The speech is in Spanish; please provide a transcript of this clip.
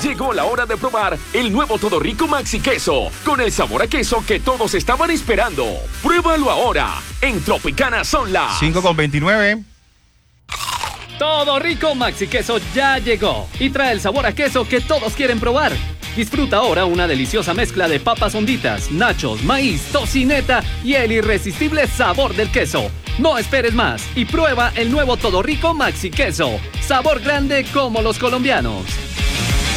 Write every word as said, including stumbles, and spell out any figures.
Llegó la hora de probar el nuevo Todo Rico Maxi Queso, con el sabor a queso que todos estaban esperando. Pruébalo ahora, en Tropicana son las cinco con veintinueve. Todo Rico Maxi Queso ya llegó y trae el sabor a queso que todos quieren probar. Disfruta ahora una deliciosa mezcla de papas honditas, nachos, maíz, tocineta y el irresistible sabor del queso. No esperes más y prueba el nuevo Todo Rico Maxi Queso. Sabor grande como los colombianos.